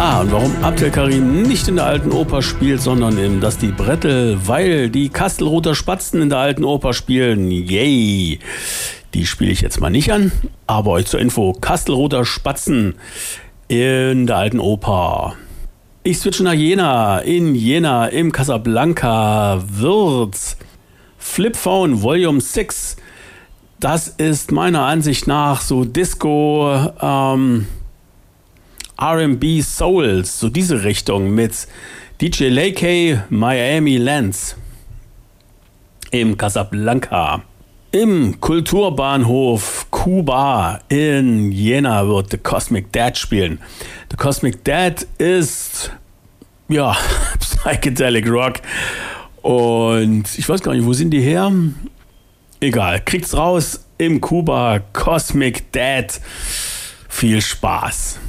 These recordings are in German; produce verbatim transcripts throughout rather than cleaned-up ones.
Ja, und warum Abdel Karim nicht in der Alten Oper spielt, sondern im Das die Brettel, weil die Kastelruther Spatzen in der Alten Oper spielen. Yay! Die spiele ich jetzt mal nicht an, aber euch zur Info, Kastelruther Spatzen in der Alten Oper. Ich switche nach Jena. In Jena im Casablanca wird Flip Phone Volume sechs. Das ist meiner Ansicht nach so Disco, ähm, R and B Souls, so diese Richtung mit D J Lakey, Miami Lance im Casablanca. Im Kulturbahnhof Kuba in Jena wird The Cosmic Dad spielen. The Cosmic Dad ist, ja, Psychedelic Rock und ich weiß gar nicht, wo sind die her? Egal, kriegt's raus im Kuba Cosmic Dad. Viel Spaß.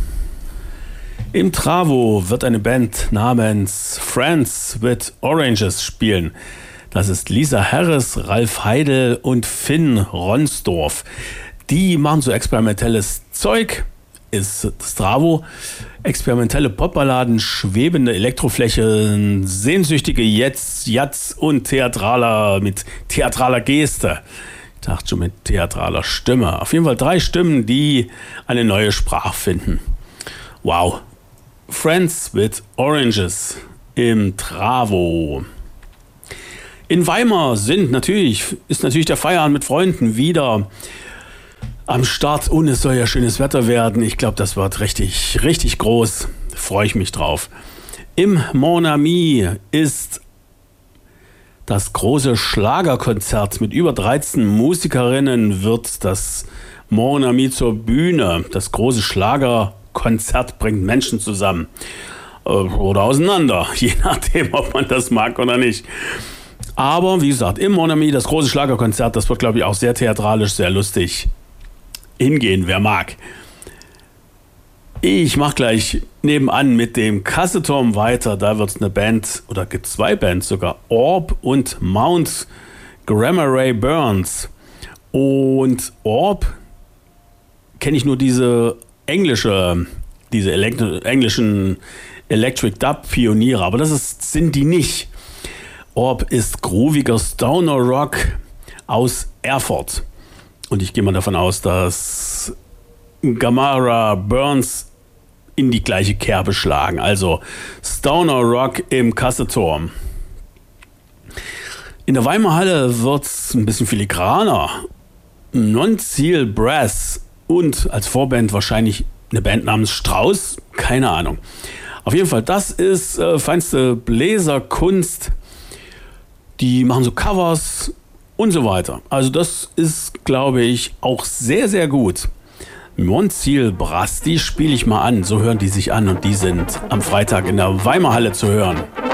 Im Travo wird eine Band namens Friends with Oranges spielen. Das ist Lisa Harris, Ralf Heidel und Finn Ronsdorf. Die machen so experimentelles Zeug, ist das Travo. Experimentelle Popballaden, schwebende Elektroflächen, sehnsüchtige Jetz, Jatz und theatraler, mit theatraler Geste. Ich dachte schon mit theatraler Stimme. Auf jeden Fall drei Stimmen, die eine neue Sprache finden. Wow. Friends with Oranges im Travo. In Weimar sind natürlich, ist natürlich der Feierabend mit Freunden wieder am Start und es soll ja schönes Wetter werden. Ich glaube, das wird richtig, richtig groß. Freue ich mich drauf. Im Mon Ami ist das große Schlagerkonzert mit über dreizehn Musikerinnen, wird das Mon Ami zur Bühne. Das große Schlagerkonzert bringt Menschen zusammen oder auseinander, je nachdem, ob man das mag oder nicht. Aber wie gesagt, im Mon Ami, das große Schlagerkonzert, das wird, glaube ich, auch sehr theatralisch, sehr lustig. Hingehen, wer mag. Ich mache gleich nebenan mit dem Kasseturm weiter. Da wird es eine Band, oder gibt es zwei Bands sogar, Orb und Mount Grammar Ray Burns. Und Orb kenne ich nur diese englische, diese Elekt- englischen Electric Dub Pioniere, aber das ist, sind die nicht. Orb ist grooviger Stoner Rock aus Erfurt. Und ich gehe mal davon aus, dass Gamara Burns in die gleiche Kerbe schlagen. Also Stoner Rock im Kasseturm. In der Weimarer Halle wird es ein bisschen filigraner. Non-Seal Brass und als Vorband wahrscheinlich eine Band namens Strauß. Keine Ahnung. Auf jeden Fall, das ist äh, feinste Bläserkunst. Die machen so Covers und so weiter. Also das ist, glaube ich, auch sehr, sehr gut. Non-Seal Brass, die spiele ich mal an. So hören die sich an und die sind am Freitag in der Weimarer Halle zu hören.